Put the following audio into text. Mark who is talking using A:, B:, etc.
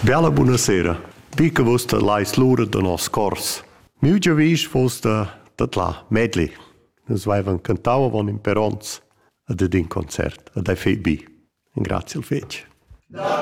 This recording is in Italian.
A: Bella buonasera. Pi che vostra lais l'ora da nos cors. Miu giavisch fosta la medley. Nos vaivan cantau avon in Perons ad in concert. Ad ai feit bi. In grazie al fetg.